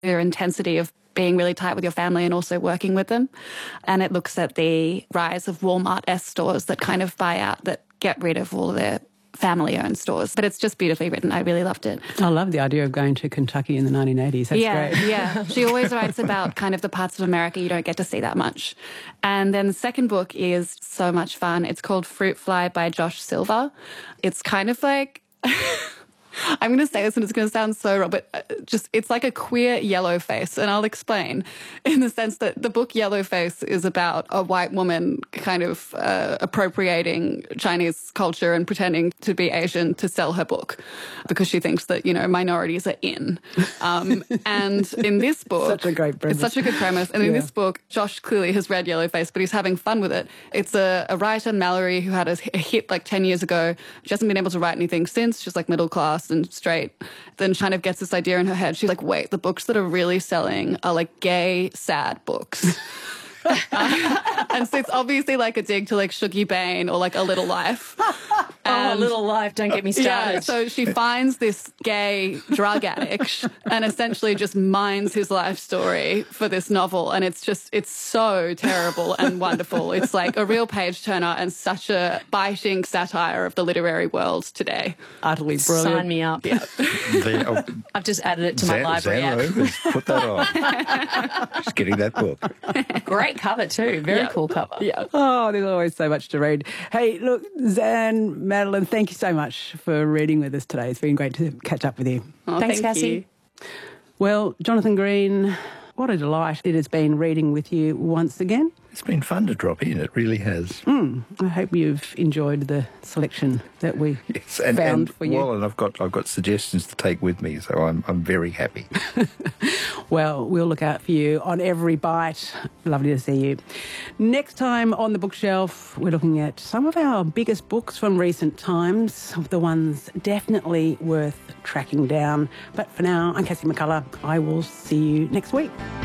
their intensity of being really tight with your family and also working with them. And it looks at the rise of Walmart-esque stores that kind of buy out, that get rid of all their family-owned stores. But it's just beautifully written. I really loved it. I love the idea of going to Kentucky in the 1980s. That's great. Yeah. She always writes about kind of the parts of America you don't get to see that much. And then the second book is so much fun. It's called Fruit Fly by Josh Silver. It's kind of like... I'm going to say this and it's going to sound so wrong, but it's like a queer Yellowface, and I'll explain, in the sense that the book Yellowface is about a white woman kind of appropriating Chinese culture and pretending to be Asian to sell her book because she thinks that, you know, minorities are in. And in this book... Such a great premise. It's such a good premise. And in this book, Josh clearly has read Yellowface, but he's having fun with it. It's a writer, Mallory, who had a hit like 10 years ago. She hasn't been able to write anything since. She's like middle class and straight. Then kind of gets this idea in her head. She's like, wait, the books that are really selling are like gay, sad books. And so it's obviously like a dig to like Shuggie Bain or like A Little Life. A Little Life, don't get me started. Yeah, so she finds this gay drug addict and essentially just mines his life story for this novel. And it's so terrible and wonderful. It's like a real page turner and such a biting satire of the literary world today. Utterly brilliant. Sign me up. Yeah. I've just added it to my library app. Put that on. Just getting that book. Great cover too. Very cool cover. Yeah. Oh, there's always so much to read. Hey, look, Zan, Madeline, thank you so much for reading with us today. It's been great to catch up with you. Oh, Thanks, thank Cassie. you. Well, Jonathan Green, what a delight it has been reading with you once again. It's been fun to drop in. It really has. I hope you've enjoyed the selection that we found for you. Well, and I've got suggestions to take with me, so I'm very happy. Well, we'll look out for you on every bite. Lovely to see you. Next time on The Bookshelf, we're looking at some of our biggest books from recent times, the ones definitely worth tracking down. But for now, I'm Cassie McCullough. I will see you next week.